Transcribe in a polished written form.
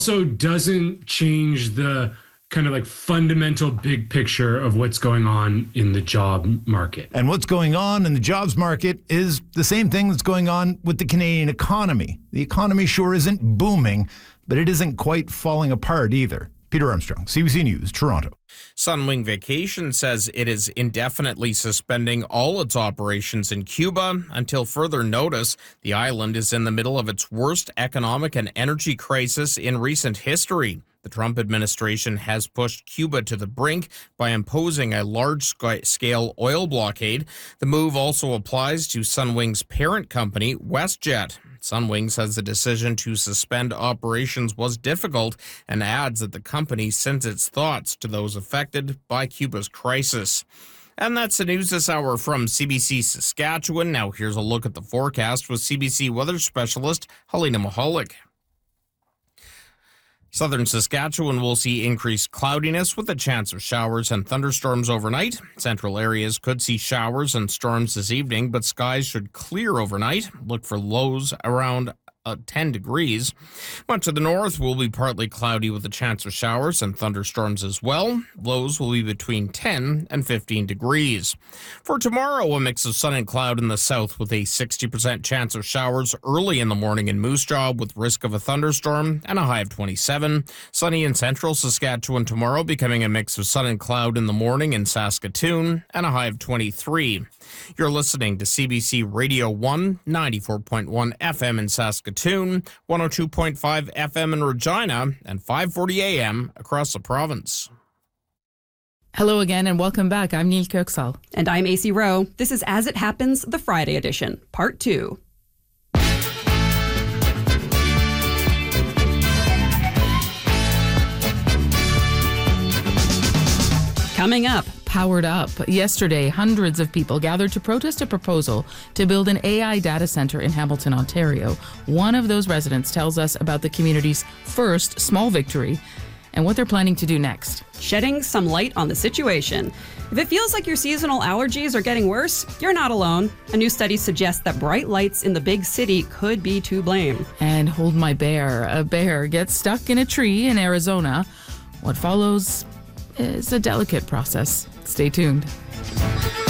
also doesn't change the kind of like fundamental big picture of what's going on in the job market. And what's going on in the jobs market is the same thing that's going on with the Canadian economy. The economy sure isn't booming, but it isn't quite falling apart either. Peter Armstrong, CBC News, Toronto. Sunwing Vacation says it is indefinitely suspending all its operations in Cuba until further notice. The island is in the middle of its worst economic and energy crisis in recent history. The Trump administration has pushed Cuba to the brink by imposing a large-scale oil blockade. The move also applies to Sunwing's parent company, WestJet. Sunwing says the decision to suspend operations was difficult and adds that the company sends its thoughts to those affected by Cuba's crisis. And that's the news this hour from CBC Saskatchewan. Now here's a look at the forecast with CBC weather specialist Helena Mahalik. Southern Saskatchewan will see increased cloudiness with a chance of showers and thunderstorms overnight. Central areas could see showers and storms this evening, but skies should clear overnight. Look for lows around 10 degrees. Much of the north will be partly cloudy with a chance of showers and thunderstorms as well. Lows will be between 10 and 15 degrees. For tomorrow, a mix of sun and cloud in the south with a 60% chance of showers early in the morning in Moose Jaw with risk of a thunderstorm and a high of 27. Sunny in central Saskatchewan tomorrow, becoming a mix of sun and cloud in the morning in Saskatoon and a high of 23. You're listening to CBC Radio 1, 94.1 FM in Saskatoon, 102.5 FM in Regina, and 540 AM across the province. Hello again and welcome back. I'm Neil Köksal. And I'm AC Rowe. This is As It Happens, the Friday edition, Part 2. Coming up. Powered Up. Yesterday, hundreds of people gathered to protest a proposal to build an AI data center in Hamilton, Ontario. One of those residents tells us about the community's first small victory and what they're planning to do next. Shedding some light on the situation. If it feels like your seasonal allergies are getting worse, you're not alone. A new study suggests that bright lights in the big city could be to blame. And hold my bear. A bear gets stuck in a tree in Arizona. What follows is a delicate process. Stay tuned.